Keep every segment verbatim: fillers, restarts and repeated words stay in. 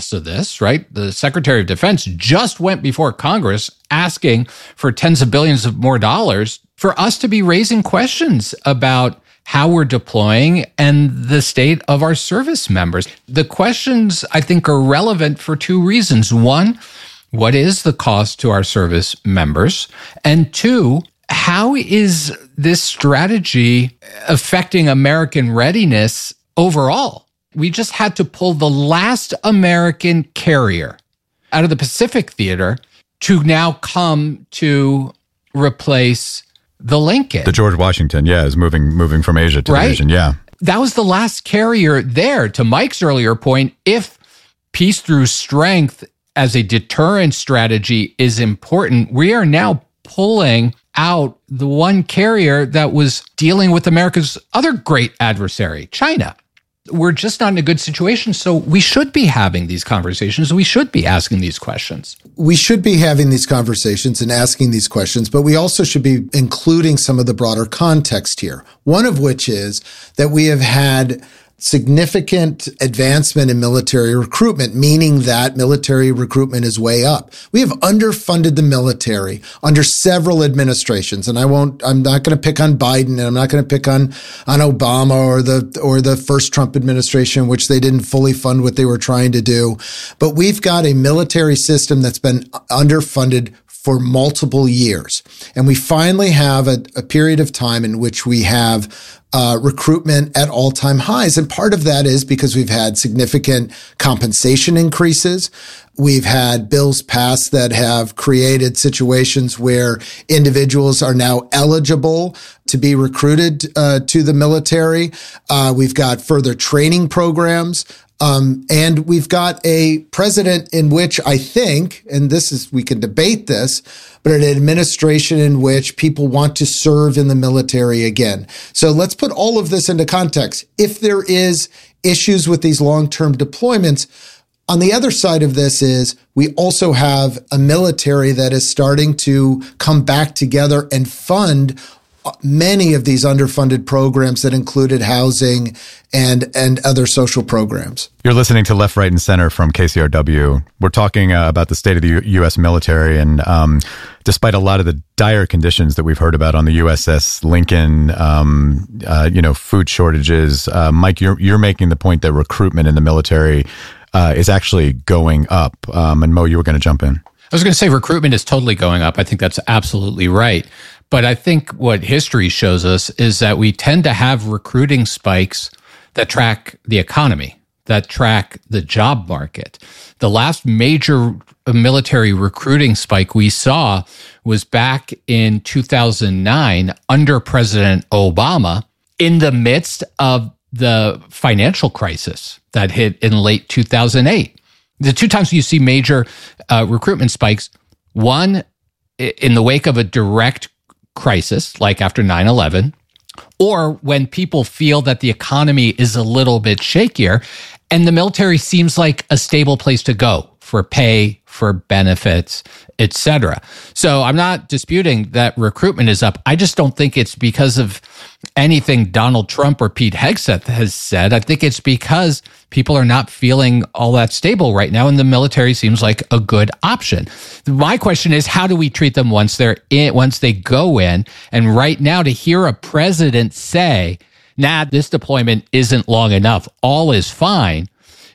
costs of this, right? The Secretary of Defense just went before Congress asking for tens of billions of more dollars for us to be raising questions about how we're deploying and the state of our service members. The questions, I think, are relevant for two reasons. One, what is the cost to our service members? And two, how is this strategy affecting American readiness overall? We just had to pull the last American carrier out of the Pacific theater to now come to replace the Lincoln. The George Washington, yeah, is moving moving from Asia to right? the region, yeah. That was the last carrier there. To Mike's earlier point, if peace through strength as a deterrent strategy is important, we are now pulling out the one carrier that was dealing with America's other great adversary, China. We're just not in a good situation. So we should be having these conversations. We should be asking these questions. We should be having these conversations and asking these questions, but we also should be including some of the broader context here. One of which is that we have had significant advancement in military recruitment, meaning that military recruitment is way up. We have underfunded the military under several administrations, and I won't, I'm not going to pick on Biden, and I'm not going to pick on, on Obama or the, or the first Trump administration, which they didn't fully fund what they were trying to do. But we've got a military system that's been underfunded for multiple years. And we finally have a, a period of time in which we have uh, recruitment at all-time highs. And part of that is because we've had significant compensation increases. We've had bills passed that have created situations where individuals are now eligible to be recruited uh, to the military. Uh, we've got further training programs. Um, and we've got a president in which I think, and this is, we can debate this, but an administration in which people want to serve in the military again. So let's put all of this into context. If there is issues with these long-term deployments, on the other side of this is we also have a military that is starting to come back together and fund many of these underfunded programs that included housing and and other social programs. You're listening to Left, Right, and Center from K C R W. We're talking uh, about the state of the U- U.S. military, and um, despite a lot of the dire conditions that we've heard about on the U S S Lincoln, um, uh, you know, food shortages, uh, Mike, you're you're making the point that recruitment in the military uh, is actually going up. Um, and Mo, you were going to jump in. I was going to say recruitment is totally going up. I think that's absolutely right. But I think what history shows us is that we tend to have recruiting spikes that track the economy, that track the job market. The last major military recruiting spike we saw was back in two thousand nine under President Obama in the midst of the financial crisis that hit in late two thousand eight. The two times you see major uh, recruitment spikes, one in the wake of a direct crisis, like after nine eleven, or when people feel that the economy is a little bit shakier and the military seems like a stable place to go for pay, for benefits, et cetera. So I'm not disputing that recruitment is up. I just don't think it's because of anything Donald Trump or Pete Hegseth has said. I think it's because people are not feeling all that stable right now, and the military seems like a good option. My question is, how do we treat them once they're in, once they go in? And right now, to hear a president say, nah, this deployment isn't long enough, all is fine,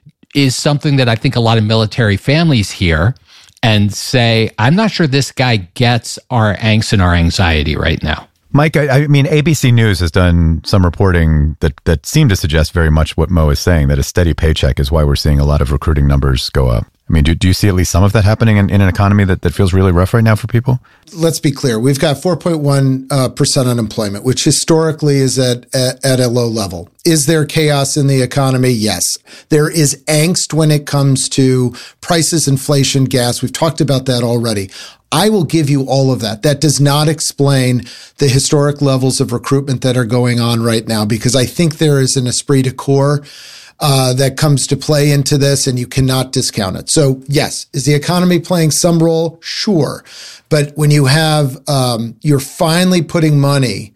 is something that I think a lot of military families hear and say, I'm not sure this guy gets our angst and our anxiety right now. Mike, I, I mean, A B C News has done some reporting that, that seemed to suggest very much what Mo is saying, that a steady paycheck is why we're seeing a lot of recruiting numbers go up. I mean, do, do you see at least some of that happening in, in an economy that, that feels really rough right now for people? Let's be clear. We've got four point one uh, percent unemployment, which historically is at, at at a low level. Is there chaos in the economy? Yes. There is angst when it comes to prices, inflation, gas. We've talked about that already. I will give you all of that. That does not explain the historic levels of recruitment that are going on right now, because I think there is an esprit de corps Uh, that comes to play into this, and you cannot discount it. So yes, is the economy playing some role? Sure. But when you have, um, you're finally putting money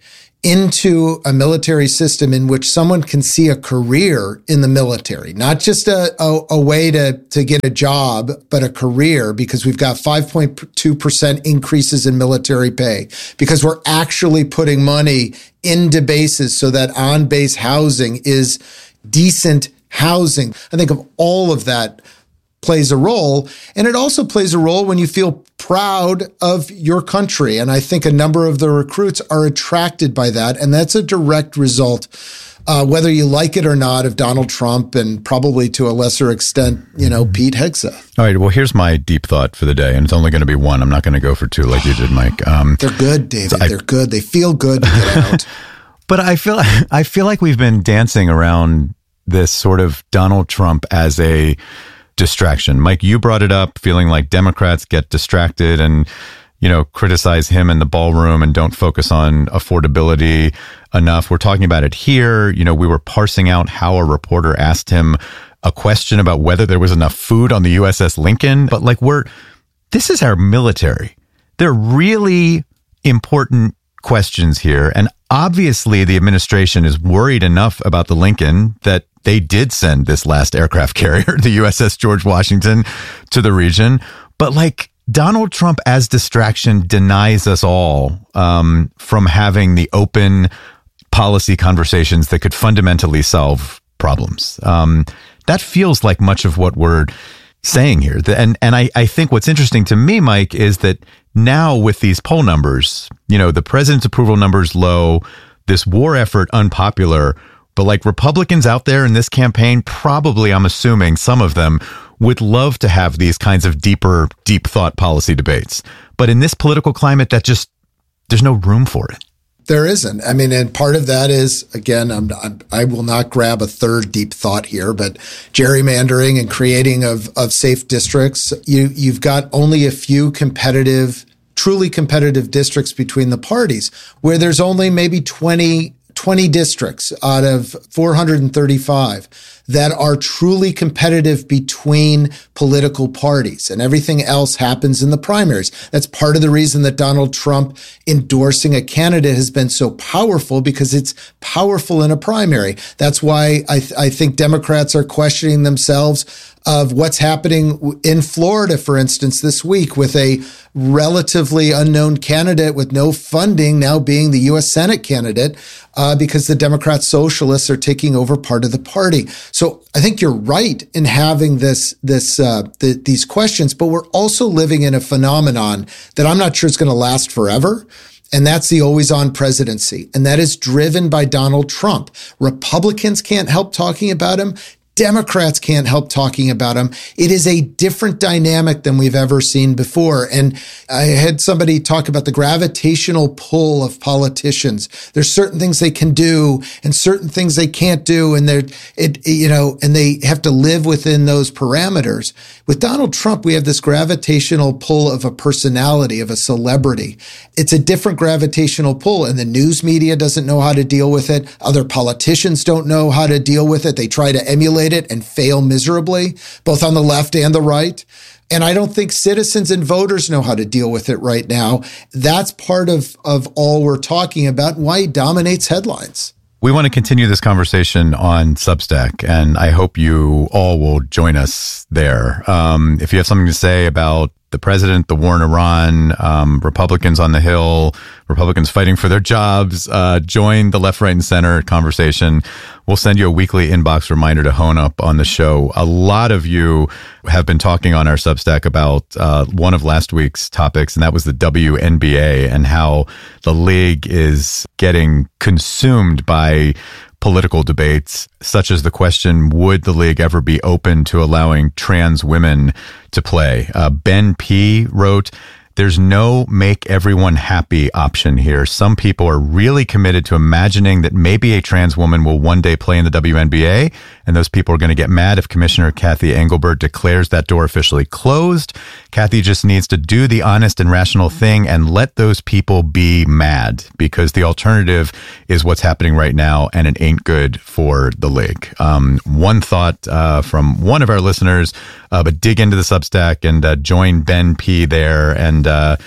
into a military system in which someone can see a career in the military, not just a, a, a way to, to get a job, but a career, because we've got five point two percent increases in military pay, because we're actually putting money into bases so that on-base housing is decent housing. I think of all of that plays a role. And it also plays a role when you feel proud of your country. And I think a number of the recruits are attracted by that. And that's a direct result, uh, whether you like it or not, of Donald Trump and probably to a lesser extent, you know, Pete Hegseth. All right. Well, here's my deep thought for the day. And it's only going to be one. I'm not going to go for two like you did, Mike. Um, They're good, David. So I, They're good. They feel good to get out. But I feel, I feel like we've been dancing around this sort of Donald Trump as a distraction. Mike, you brought it up, feeling like Democrats get distracted and, you know, criticize him in the ballroom and don't focus on affordability enough. We're talking about it here. You know, we were parsing out how a reporter asked him a question about whether there was enough food on the U S S Lincoln. But like, we're, this is our military. They're really important questions here. And obviously the administration is worried enough about the Lincoln that they did send this last aircraft carrier, the U S S George Washington, to the region. But like, Donald Trump as distraction denies us all um, from having the open policy conversations that could fundamentally solve problems. Um, that feels like much of what we're saying here. And and I, I think what's interesting to me, Mike, is that now with these poll numbers, you know, the president's approval numbers low, this war effort unpopular, but like Republicans out there in this campaign, probably, I'm assuming some of them would love to have these kinds of deeper, deep thought policy debates. But in this political climate, that just, there's no room for it. There isn't. I mean, and part of that is, again, I'm, I'm, I will not grab a third deep thought here, but gerrymandering and creating of, of safe districts. You, you've got only a few competitive, truly competitive districts between the parties, where there's only maybe twenty, twenty districts out of four hundred thirty-five that are truly competitive between political parties, and everything else happens in the primaries. That's part of the reason that Donald Trump endorsing a candidate has been so powerful, because it's powerful in a primary. That's why I, th- I think Democrats are questioning themselves of what's happening in Florida, for instance, this week, with a relatively unknown candidate with no funding now being the U S Senate candidate, uh, because the Democrat socialists are taking over part of the party. So I think you're right in having this, this, uh, the, these questions, but we're also living in a phenomenon that I'm not sure is going to last forever. And that's the always on presidency. And that is driven by Donald Trump. Republicans can't help talking about him. Democrats can't help talking about him. It is a different dynamic than we've ever seen before. And I had somebody talk about the gravitational pull of politicians. There's certain things they can do and certain things they can't do. And they're, it, you know, and they have to live within those parameters. With Donald Trump, we have this gravitational pull of a personality, of a celebrity. It's a different gravitational pull, and the news media doesn't know how to deal with it. Other politicians don't know how to deal with it. They try to emulate it and fail miserably, both on the left and the right. And I don't think citizens and voters know how to deal with it right now. That's part of, of all we're talking about, why it dominates headlines. We want to continue this conversation on Substack, and I hope you all will join us there. Um, if you have something to say about the president, the war in Iran, um, Republicans on the Hill, Republicans fighting for their jobs, uh, join the left, right, and center conversation. We'll send you a weekly inbox reminder to hone up on the show. A lot of you have been talking on our Substack about uh, one of last week's topics, and that was the W N B A and how the league is getting consumed by political debates, such as the question, would the league ever be open to allowing trans women to play? Uh, Ben P. wrote, there's no make everyone happy option here. Some people are really committed to imagining that maybe a trans woman will one day play in the W N B A, and those people are going to get mad if Commissioner Kathy Engelbert declares that door officially closed. Kathy just needs to do the honest and rational thing and let those people be mad, because the alternative is what's happening right now, and it ain't good for the league. Um, one thought uh, from one of our listeners, uh, but dig into the Substack and uh, join Ben P. there and Uh,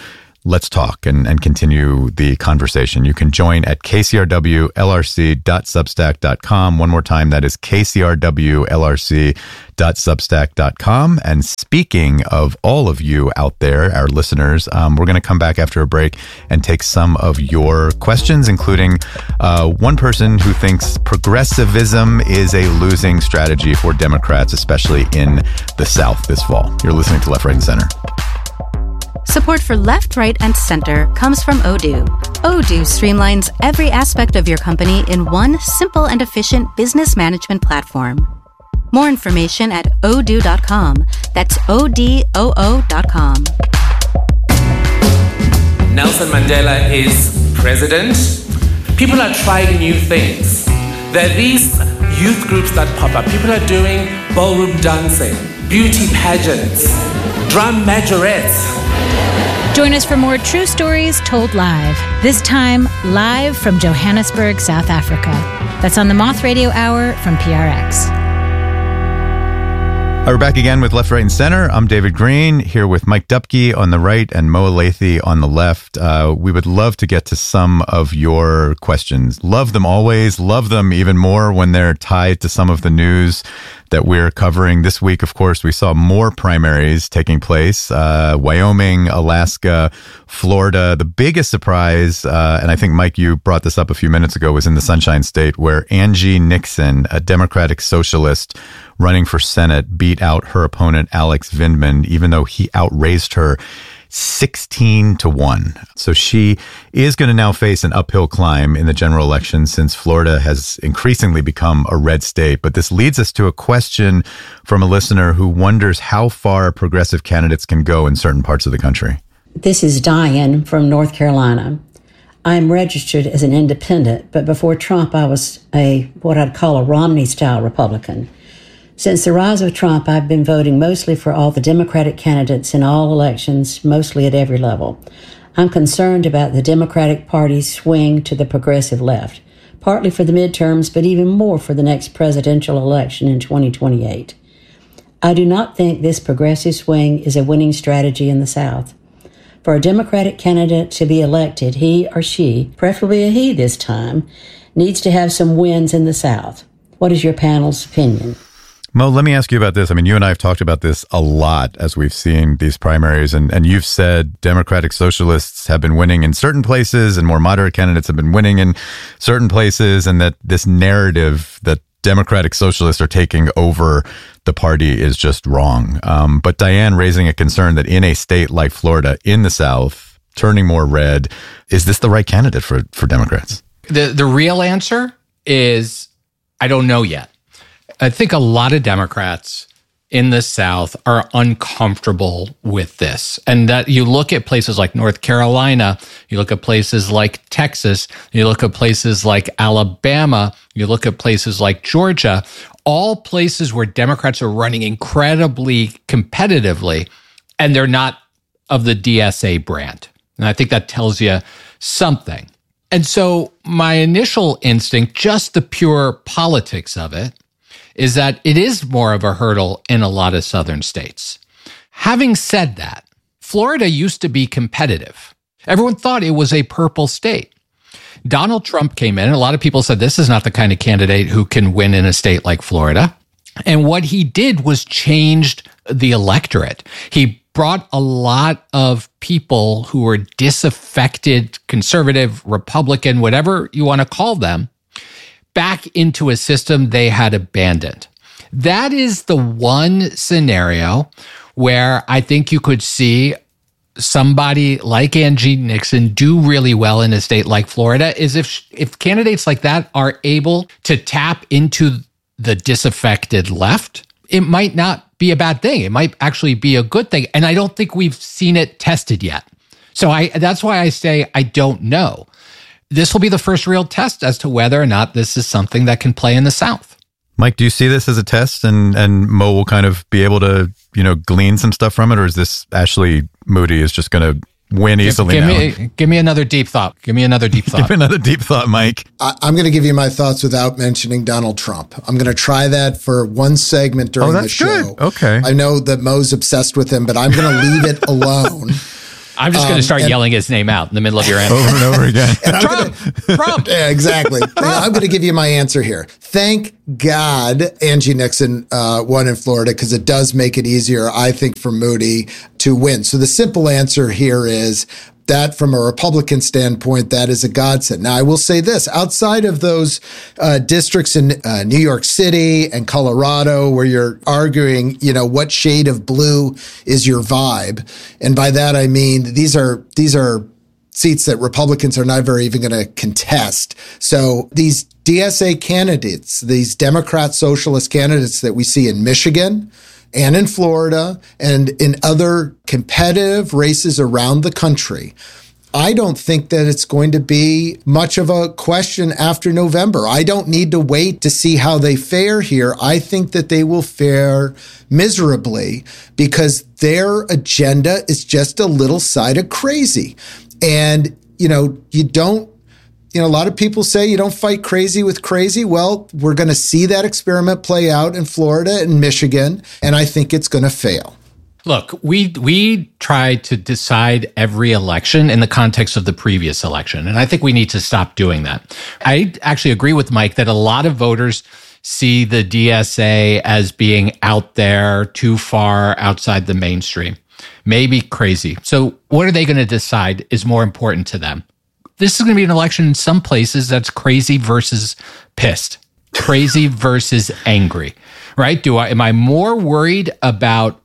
let's talk and, and continue the conversation. You can join at k c r w l r c dot substack dot com. One more time, that is k c r w l r c dot substack dot com. And speaking of all of you out there, our listeners, um, we're going to come back after a break and take some of your questions, including uh, one person who thinks progressivism is a losing strategy for Democrats, especially in the South this fall. You're listening to Left, Right, and Center. Support for Left, Right, and Center comes from Odoo. Odoo streamlines every aspect of your company in one simple and efficient business management platform. More information at odoo dot com. That's O D O O dot com. Nelson Mandela is president. People are trying new things. There are these youth groups that pop up. People are doing ballroom dancing, beauty pageants, drum majorettes. Join us for more true stories told live. This time, live from Johannesburg, South Africa. That's on the Moth Radio Hour from P R X. All right, we're back again with Left, Right, and Center. I'm David Green, here with Mike Dupke on the right and Mo Elleithee on the left. Uh, we would love to get to some of your questions. Love them always. Love them even more when they're tied to some of the news that we're covering. This week, of course, we saw more primaries taking place. Uh, Wyoming, Alaska, Florida. The biggest surprise, uh, and I think, Mike, you brought this up a few minutes ago, was in the Sunshine State, where Angie Nixon, a Democratic socialist running for Senate, beat out her opponent, Alex Vindman, even though he outraised her sixteen to one. So she is going to now face an uphill climb in the general election, since Florida has increasingly become a red state. But this leads us to a question from a listener who wonders how far progressive candidates can go in certain parts of the country. This is Diane from North Carolina. I'm registered as an independent, but before Trump, I was a what I'd call a Romney-style Republican. Since the rise of Trump, I've been voting mostly for all the Democratic candidates in all elections, mostly at every level. I'm concerned about the Democratic Party's swing to the progressive left, partly for the midterms, but even more for the next presidential election in twenty twenty-eight. I do not think this progressive swing is a winning strategy in the South. For a Democratic candidate to be elected, he or she, preferably a he this time, needs to have some wins in the South. What is your panel's opinion? Mo, let me ask you about this. I mean, you and I have talked about this a lot as we've seen these primaries, and, and you've said Democratic socialists have been winning in certain places and more moderate candidates have been winning in certain places, and that this narrative that Democratic socialists are taking over the party is just wrong. Um, but Diane raising a concern that in a state like Florida, in the South, turning more red, is this the right candidate for, for Democrats? The, the real answer is, I don't know yet. I think a lot of Democrats in the South are uncomfortable with this. And that you look at places like North Carolina, you look at places like Texas, you look at places like Alabama, you look at places like Georgia, all places where Democrats are running incredibly competitively, and they're not of the D S A brand. And I think that tells you something. And so my initial instinct, just the pure politics of it, is that it is more of a hurdle in a lot of southern states. Having said that, Florida used to be competitive. Everyone thought it was a purple state. Donald Trump came in, and a lot of people said this is not the kind of candidate who can win in a state like Florida. And what he did was changed the electorate. He brought a lot of people who were disaffected, conservative, Republican, whatever you want to call them, back into a system they had abandoned. That is the one scenario where I think you could see somebody like Angie Nixon do really well in a state like Florida, is if if candidates like that are able to tap into the disaffected left, it might not be a bad thing. It might actually be a good thing. And I don't think we've seen it tested yet. So I that's why I say I don't know. This will be the first real test as to whether or not this is something that can play in the South. Mike, do you see this as a test, and, and Mo will kind of be able to, you know, glean some stuff from it? Or is this Ashley Moody is just going to win easily give, give now? Me, give me another deep thought. Give me another deep thought. Give me another deep thought, Mike. I, I'm going to give you my thoughts without mentioning Donald Trump. I'm going to try that for one segment during oh, the that's show. Good. Okay. I know that Mo's obsessed with him, but I'm going to leave it alone. I'm just going to start um, yelling his name out in the middle of your answer. Over and over again. And Trump! Gonna, Trump! Yeah, exactly. I'm going to give you my answer here. Thank God Angie Nixon uh, won in Florida, because it does make it easier, I think, for Moody to win. So the simple answer here is that from a Republican standpoint, that is a godsend. Now, I will say this, outside of those uh, districts in uh, New York City and Colorado, where you're arguing, you know, what shade of blue is your vibe. And by that, I mean, these are, these are seats that Republicans are never even going to contest. So these D S A candidates, these Democrat socialist candidates that we see in Michigan and in Florida and in other competitive races around the country, I don't think that it's going to be much of a question after November. I don't need to wait to see how they fare here. I think that they will fare miserably because their agenda is just a little side of crazy. And, you know, you don't, you know, a lot of people say you don't fight crazy with crazy. Well, we're going to see that experiment play out in Florida and Michigan, and I think it's going to fail. Look, we we try to decide every election in the context of the previous election, and I think we need to stop doing that. I actually agree with Mike that a lot of voters see the D S A as being out there, too far outside the mainstream, maybe crazy. So what are they going to decide is more important to them? This is going to be an election in some places that's crazy versus pissed, crazy versus angry, right? Do I, am I more worried about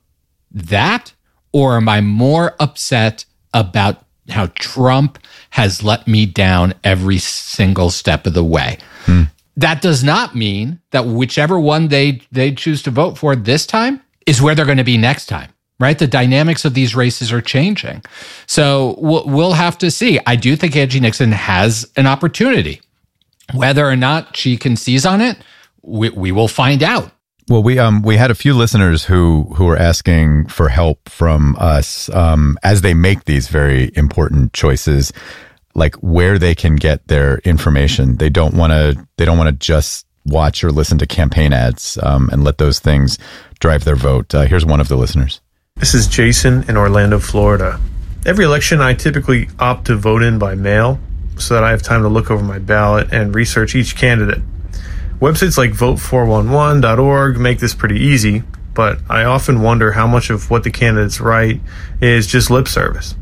that, or am I more upset about how Trump has let me down every single step of the way? Hmm. That does not mean that whichever one they, they choose to vote for this time is where they're going to be next time. Right? The dynamics of these races are changing. So we'll, we'll have to see. I do think Angie Nixon has an opportunity. Whether or not she can seize on it, we, we will find out. Well, we um we had a few listeners who who were asking for help from us um, as they make these very important choices, like where they can get their information. They don't want to. They don't want to just watch or listen to campaign ads um, and let those things drive their vote. Uh, here's one of the listeners. This is Jason in Orlando, Florida. Every election, I typically opt to vote in by mail so that I have time to look over my ballot and research each candidate. Websites like vote four one one dot org make this pretty easy, but I often wonder how much of what the candidates write is just lip service.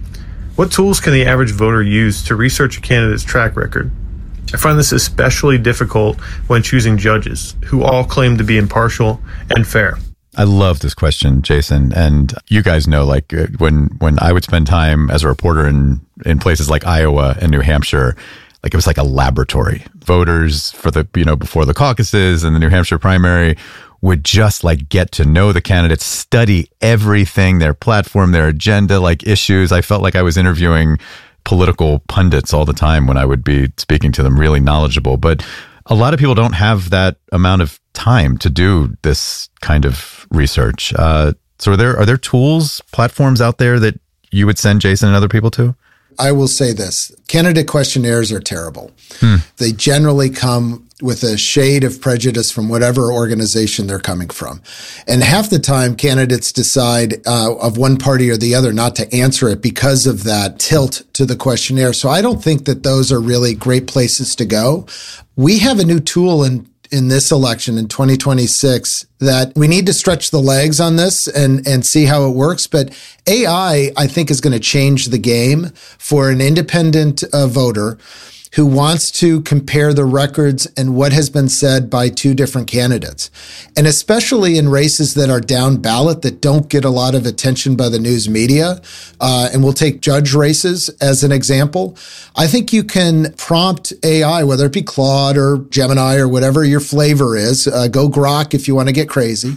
What tools can the average voter use to research a candidate's track record? I find this especially difficult when choosing judges, who all claim to be impartial and fair. I love this question, Jason. And you guys know, like uh, when when I would spend time as a reporter in, in places like Iowa and New Hampshire, like it was like a laboratory. Voters for the, you know, before the caucuses and the New Hampshire primary would just like get to know the candidates, study everything, their platform, their agenda, like issues. I felt like I was interviewing political pundits all the time when I would be speaking to them, really knowledgeable. But a lot of people don't have that amount of time to do this kind of research. Uh, so are there, are there tools, platforms out there that you would send Jason and other people to? I will say this. Candidate questionnaires are terrible. Hmm. They generally come with a shade of prejudice from whatever organization they're coming from. And half the time, candidates decide uh, of one party or the other not to answer it because of that tilt to the questionnaire. So I don't think that those are really great places to go. We have a new tool in in this election in twenty twenty-six that we need to stretch the legs on this and, and see how it works. But A I, I think, is going to change the game for an independent uh, voter who wants to compare the records and what has been said by two different candidates. And especially in races that are down ballot that don't get a lot of attention by the news media, uh, and we'll take judge races as an example, I think you can prompt A I, whether it be Claude or Gemini or whatever your flavor is, uh, go Grok if you want to get crazy,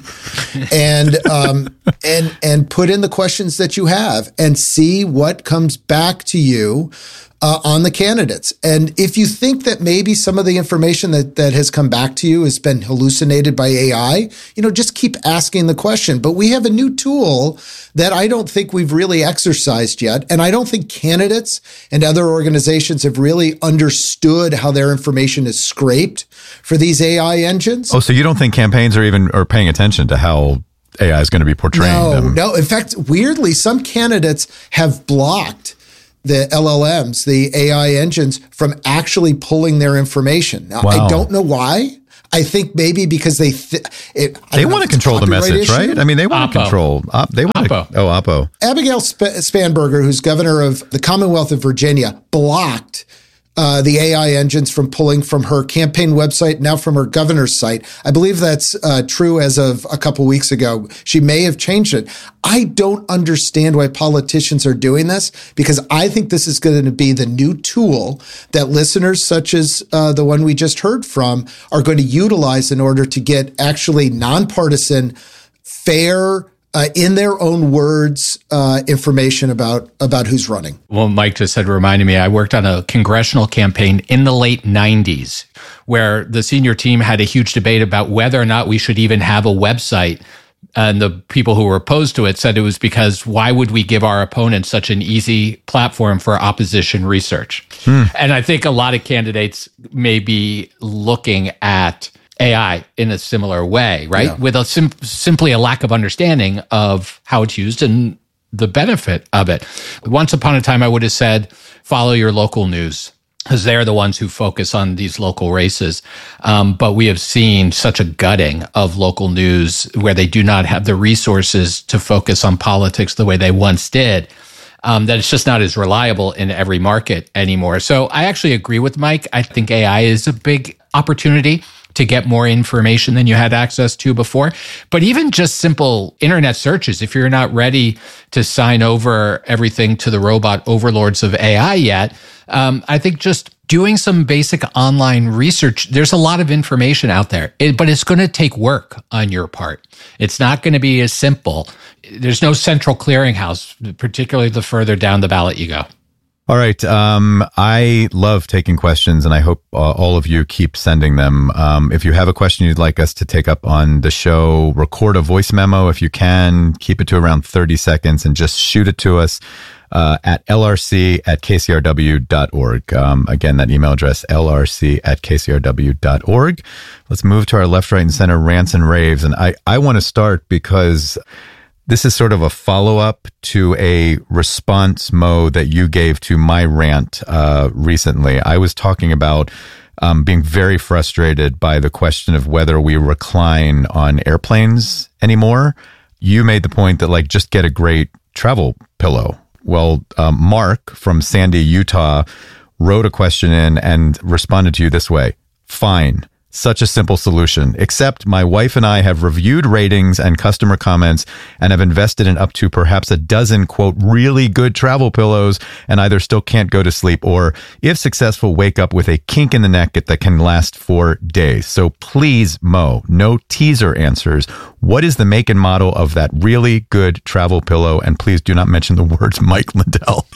and um, and and put in the questions that you have and see what comes back to you Uh, on the candidates. And if you think that maybe some of the information that, that has come back to you has been hallucinated by A I, you know, just keep asking the question. But we have a new tool that I don't think we've really exercised yet. And I don't think candidates and other organizations have really understood how their information is scraped for these A I engines. Oh, so you don't think campaigns are even are paying attention to how A I is going to be portraying no, them. No, in fact, weirdly, some candidates have blocked the L L Ms, the A I engines, from actually pulling their information. Now, Wow. I don't know why. I think maybe because they th- it, They want to control the message, issue. right? I mean, they want to Oppo. control. Op, they want Oppo. To, oh, Oppo. Abigail Sp- Spanberger, who's governor of the Commonwealth of Virginia, blocked uh, the A I engines from pulling from her campaign website, now from her governor's site. I believe that's uh, true as of a couple weeks ago. She may have changed it. I don't understand why politicians are doing this, because I think this is going to be the new tool that listeners such as uh, the one we just heard from are going to utilize in order to get actually nonpartisan, fair, Uh, in their own words, uh, information about about who's running. Well, Mike just said, reminded me, I worked on a congressional campaign in the late nineties where the senior team had a huge debate about whether or not we should even have a website. And the people who were opposed to it said it was because why would we give our opponents such an easy platform for opposition research? Hmm. And I think a lot of candidates may be looking at A I in a similar way, right? Yeah. With a sim- simply a lack of understanding of how it's used and the benefit of it. Once upon a time, I would have said, follow your local news, because they're the ones who focus on these local races. Um, but we have seen such a gutting of local news where they do not have the resources to focus on politics the way they once did. Um, that it's just not as reliable in every market anymore. So I actually agree with Mike. I think A I is a big opportunity to get more information than you had access to before. But even just simple internet searches, if you're not ready to sign over everything to the robot overlords of A I yet, um, I think just doing some basic online research, there's a lot of information out there, it, but it's going to take work on your part. It's not going to be as simple. There's no central clearinghouse, particularly the further down the ballot you go. All right. Um, I love taking questions, and I hope uh, all of you keep sending them. Um, if you have a question you'd like us to take up on the show, record a voice memo if you can. Keep it to around thirty seconds and just shoot it to us uh, at L R C at K C R W dot org. Um, again, that email address, L R C at K C R W dot org. Let's move to our left, right, and center rants and raves. And I, I want to start because this is sort of a follow-up to a response, Mo, that you gave to my rant uh, recently. I was talking about um, being very frustrated by the question of whether we recline on airplanes anymore. You made the point that, like, just get a great travel pillow. Well, um, Mark from Sandy, Utah, wrote a question in and responded to you this way. Fine. Such a simple solution, except my wife and I have reviewed ratings and customer comments and have invested in up to perhaps a dozen, quote, really good travel pillows and either still can't go to sleep or, if successful, wake up with a kink in the neck that can last for days. So please, Mo, no teaser answers. What is the make and model of that really good travel pillow? And please do not mention the words Mike Lindell.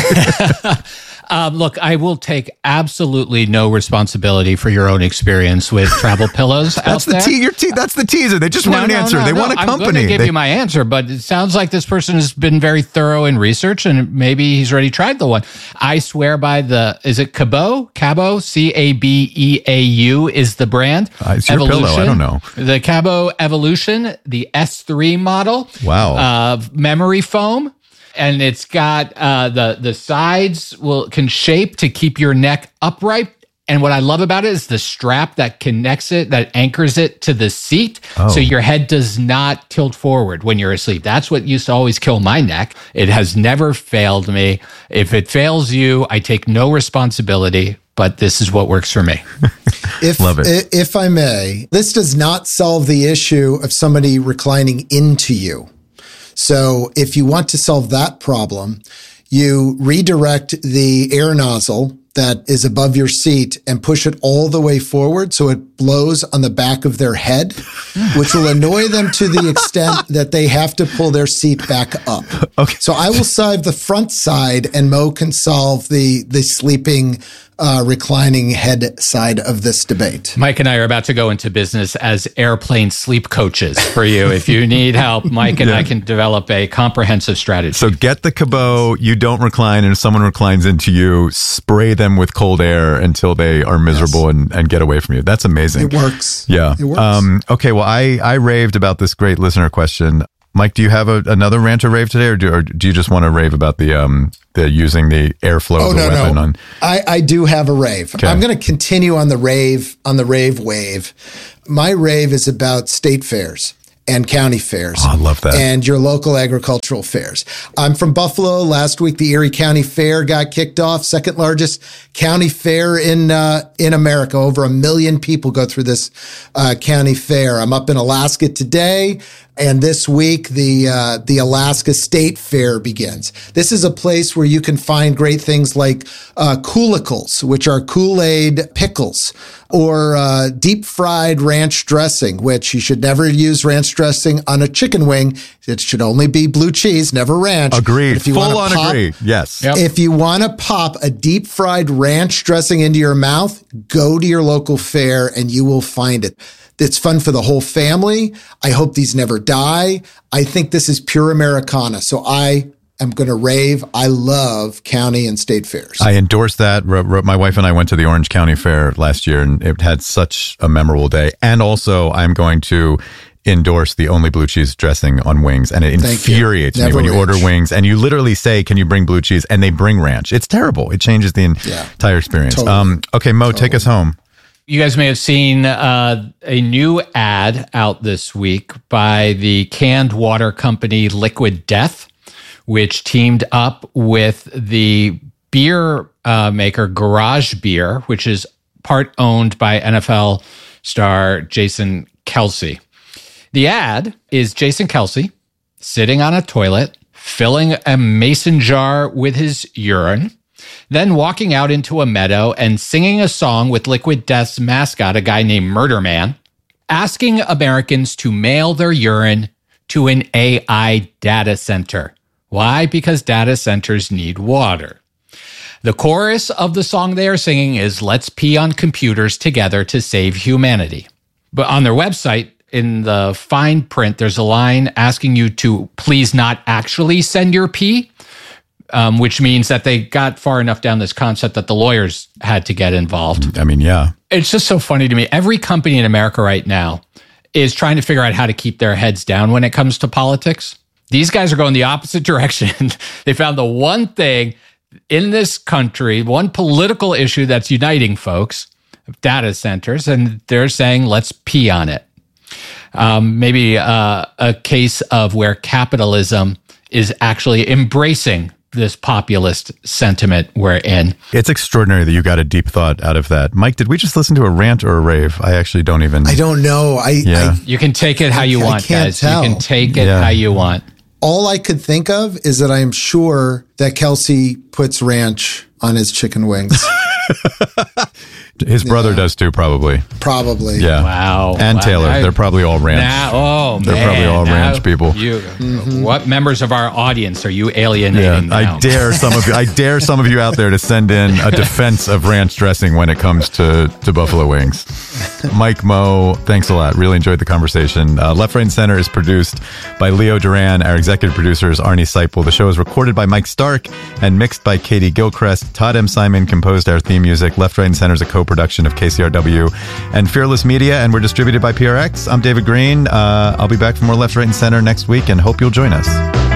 Um, look, I will take absolutely no responsibility for your own experience with travel pillows. That's out the there. te- your te- That's the teaser. They just No, want an no, answer. no, they no. want a company. I'm going to give They- you my answer, but it sounds like this person has been very thorough in research, and maybe he's already tried the one. I swear by the, is it Cabo? Cabo, C A B E A U is the brand. Uh, it's your pillow. I don't know. The Cabo Evolution, the S three model. Wow. Uh, memory foam. And it's got uh, the the sides will can shape to keep your neck upright. And what I love about it is the strap that connects it, that anchors it to the seat. Oh. So your head does not tilt forward when you're asleep. That's what used to always kill my neck. It has never failed me. If it fails you, I take no responsibility, but this is what works for me. If, Love it. If I may, this does not solve the issue of somebody reclining into you. So if you want to solve that problem, you redirect the air nozzle that is above your seat and push it all the way forward so it blows on the back of their head, which will annoy them to the extent that they have to pull their seat back up. Okay. So I will solve the front side and Mo can solve the, the sleeping uh, reclining head side of this debate. Mike and I are about to go into business as airplane sleep coaches for you. If you need help, Mike and yeah. I can develop a comprehensive strategy. So get the Cabeau, you don't recline, and if someone reclines into you, spray them with cold air until they are miserable yes. and, and get away from you. That's amazing. It works. Yeah. It works. Um, okay, well, I, I raved about this great listener question. Mike, do you have a, another rant or rave today, or do, or do you just want to rave about the um the using the airflow oh, of the no, weapon? No. On? I, I do have a rave. Okay. I'm going to continue on the rave on the rave wave. My rave is about state fairs and county fairs. Oh, I love that. And your local agricultural fairs. I'm from Buffalo. Last week, the Erie County Fair got kicked off, second largest county fair in uh, in America. Over a million people go through this uh, county fair. I'm up in Alaska today. And this week, the uh, the Alaska State Fair begins. This is a place where you can find great things like uh, Coolicles, which are Kool-Aid pickles, or uh, deep fried ranch dressing, which you should never use ranch dressing on a chicken wing. It should only be blue cheese, never ranch. Agreed. If you Full on pop, agreed. Yes. Yep. If you want to pop a deep fried ranch dressing into your mouth, go to your local fair and you will find it. It's fun for the whole family. I hope these never die. I think this is pure Americana. So I am going to rave. I love county and state fairs. I endorse that. My wife and I went to the Orange County Fair last year, and it had such a memorable day. And also, I'm going to endorse the only blue cheese dressing on wings, and it Thank infuriates you. me when you ranch. order wings and you literally say, can you bring blue cheese? And they bring ranch. It's terrible. It changes the yeah. entire experience. Totally. Um, okay, Mo, Totally. take us home. You guys may have seen uh, a new ad out this week by the canned water company Liquid Death, which teamed up with the beer uh, maker Garage Beer, which is part owned by N F L star Jason Kelce. The ad is Jason Kelce sitting on a toilet, filling a mason jar with his urine, then walking out into a meadow and singing a song with Liquid Death's mascot, a guy named Murder Man, asking Americans to mail their urine to an A I data center. Why? Because data centers need water. The chorus of the song they are singing is, "Let's pee on computers together to save humanity." But on their website, in the fine print, there's a line asking you to please not actually send your pee. Um, which means that they got far enough down this concept that the lawyers had to get involved. I mean, yeah. It's just so funny to me. Every company in America right now is trying to figure out how to keep their heads down when it comes to politics. These guys are going the opposite direction. They found the one thing in this country, one political issue that's uniting folks, data centers, and they're saying, let's pee on it. Um, maybe uh, a case of where capitalism is actually embracing this populist sentiment we're in. It's extraordinary that you got a deep thought out of that. Mike, did we just listen to a rant or a rave? I actually don't even... I don't know. I, yeah. I You can take it how you I want, can't guys. tell. You can take it Yeah. how you want. all I could think of is that I am sure that Kelce puts ranch on his chicken wings. His brother Yeah. does too, probably. Probably. Yeah. Wow. And Wow. Taylor. I- They're probably all ranch. Now, oh, They're man, probably all now ranch people. You, Mm-hmm. What members of our audience are you Yeah, alienating now? I dare some of you. I dare some of you out there to send in a defense of ranch dressing when it comes to to buffalo wings. Mike, Mo, thanks a lot. Really enjoyed the conversation. Uh, Left, Right, and Center is produced by Leo Duran. Our executive producer is Arnie Seipel. The show is recorded by Mike Stark and mixed by Katie Gilchrist. Todd M. Simon composed our theme music. Left, Right, and Center is a co-production of K C R W and Fearless Media, and we're distributed by P R X. I'm David Green. Uh, I'll be back for more Left, Right, and Center next week, and hope you'll join us.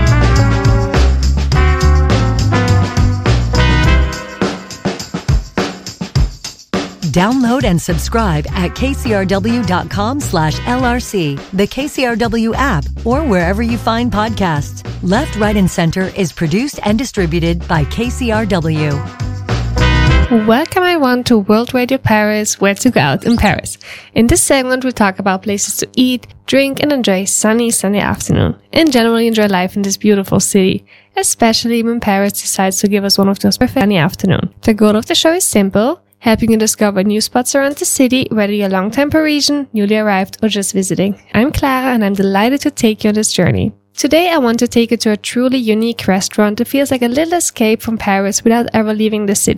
Download and subscribe at kcrw.com slash LRC, the K C R W app, or wherever you find podcasts. Left, Right, and Center is produced and distributed by K C R W. Welcome everyone to World Radio Paris, where to go out in Paris. In this segment, we talk about places to eat, drink, and enjoy sunny Sunday afternoon, and generally enjoy life in this beautiful city, especially when Paris decides to give us one of those perfect sunny afternoon. The goal of the show is simple: helping you discover new spots around the city, whether you're a long-time Parisian, newly arrived, or just visiting. I'm Clara, and I'm delighted to take you on this journey. Today, I want to take you to a truly unique restaurant that feels like a little escape from Paris without ever leaving the city.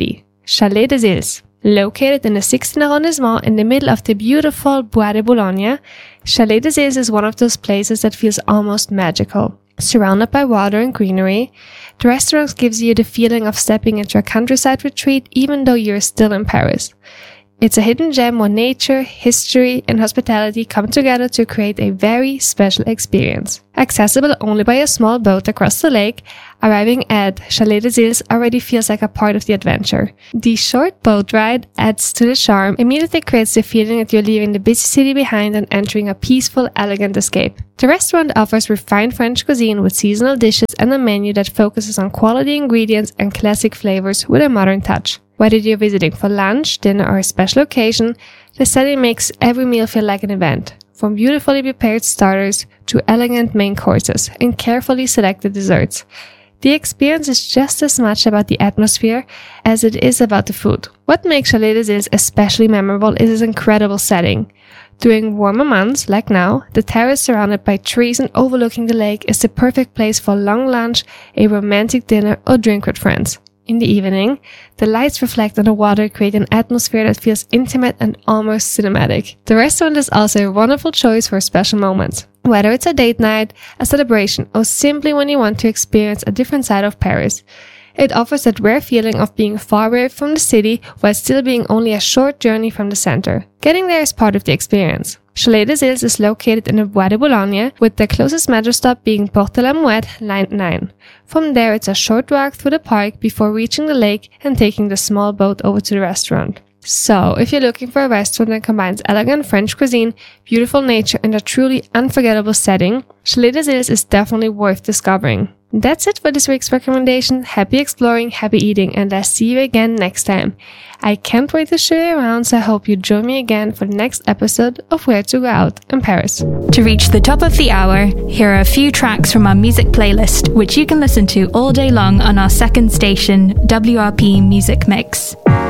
Chalet des Îles. Located in the sixteenth arrondissement in the middle of the beautiful Bois de Boulogne, Chalet des Îles is one of those places that feels almost magical. Surrounded by water and greenery, the restaurant gives you the feeling of stepping into a countryside retreat even though you're still in Paris. It's a hidden gem where nature, history, and hospitality come together to create a very special experience. Accessible only by a small boat across the lake, arriving at Chalet des Îles already feels like a part of the adventure. The short boat ride adds to the charm, immediately creates the feeling that you're leaving the busy city behind and entering a peaceful, elegant escape. The restaurant offers refined French cuisine with seasonal dishes and a menu that focuses on quality ingredients and classic flavors with a modern touch. Whether you're visiting for lunch, dinner, or a special occasion, the setting makes every meal feel like an event, from beautifully prepared starters to elegant main courses and carefully selected desserts. The experience is just as much about the atmosphere as it is about the food. What makes Chalet des Îles especially memorable is its incredible setting. During warmer months, like now, the terrace surrounded by trees and overlooking the lake is the perfect place for a long lunch, a romantic dinner, or drink with friends. In the evening, the lights reflect on the water, create an atmosphere that feels intimate and almost cinematic. The restaurant is also a wonderful choice for special moments. Whether it's a date night, a celebration, or simply when you want to experience a different side of Paris, it offers that rare feeling of being far away from the city while still being only a short journey from the center. Getting there is part of the experience. Chalet des Îles is located in the Bois de Boulogne, with the closest metro stop being Porte de la Mouette, line nine. From there, it's a short walk through the park before reaching the lake and taking the small boat over to the restaurant. So, if you're looking for a restaurant that combines elegant French cuisine, beautiful nature, and a truly unforgettable setting, Chalet des Îles is definitely worth discovering. That's it for this week's recommendation. Happy exploring, happy eating, and I'll see you again next time. I can't wait to show you around, so I hope you join me again for the next episode of Where to Go Out in Paris. To reach the top of the hour, here are a few tracks from our music playlist, which you can listen to all day long on our second station, W R P Music Mix.